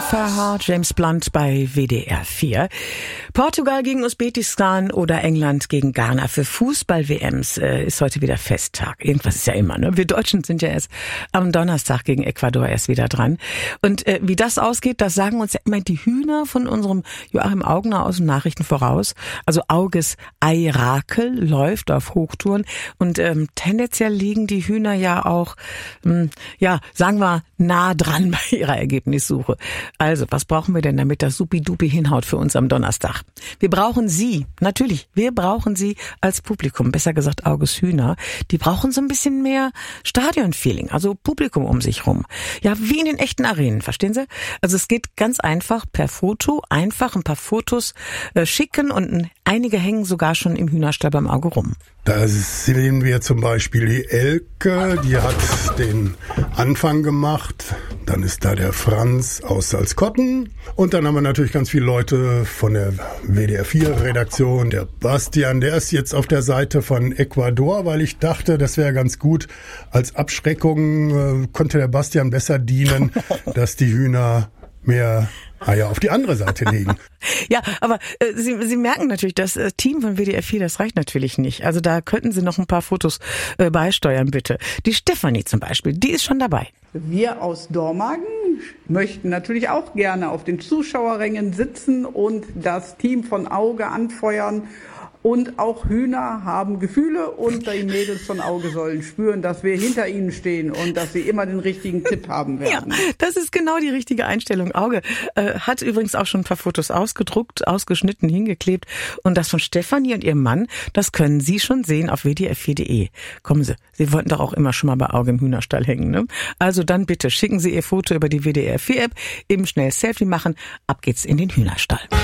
Farhad, James Blunt bei WDR 4. Portugal gegen Usbekistan oder England gegen Ghana für Fußball-WMs ist heute wieder Festtag. Irgendwas ist ja immer, ne? Wir Deutschen sind ja erst am Donnerstag gegen Ecuador erst wieder dran. Und wie das ausgeht, das sagen uns ja immer die Hühner von unserem Joachim Augner aus den Nachrichten voraus. Also Auges Eirakel läuft auf Hochtouren und tendenziell liegen die Hühner ja auch, sagen wir, nah dran bei ihrer Ergebnissuche. Also, was brauchen wir denn, damit das supi-dupi hinhaut für uns am Donnerstag? Wir brauchen Sie, natürlich, wir brauchen Sie als Publikum, besser gesagt Auges Hühner. Die brauchen so ein bisschen mehr Stadionfeeling, also Publikum um sich rum. Ja, wie in den echten Arenen, verstehen Sie? Also es geht ganz einfach per Foto, einfach ein paar Fotos schicken und einige hängen sogar schon im Hühnerstall beim Auge rum. Da sehen wir zum Beispiel die Elke, die hat den Anfang gemacht. Dann ist da der Franz aus Salzkotten. Und dann haben wir natürlich ganz viele Leute von der WDR 4 Redaktion. Der Bastian, der ist jetzt auf der Seite von Ecuador, weil ich dachte, das wäre ganz gut. Als Abschreckung konnte der Bastian besser dienen, dass die Hühner mehr Eier auf die andere Seite legen. Ja, aber Sie merken natürlich, das Team von WDR 4, das reicht natürlich nicht. Also da könnten Sie noch ein paar Fotos beisteuern, bitte. Die Stefanie zum Beispiel, die ist schon dabei. Wir aus Dormagen möchten natürlich auch gerne auf den Zuschauerrängen sitzen und das Team von Auge anfeuern. Und auch Hühner haben Gefühle und die Mädels von Auge sollen spüren, dass wir hinter ihnen stehen und dass sie immer den richtigen Tipp haben werden. Ja, das ist genau die richtige Einstellung. Auge hat übrigens auch schon ein paar Fotos ausgedruckt, ausgeschnitten, hingeklebt. Und das von Stefanie und ihrem Mann, das können Sie schon sehen auf wdr4.de. Kommen Sie, Sie wollten doch auch immer schon mal bei Auge im Hühnerstall hängen, ne? Also dann bitte schicken Sie Ihr Foto über die WDR 4 App, eben schnell Selfie machen, ab geht's in den Hühnerstall.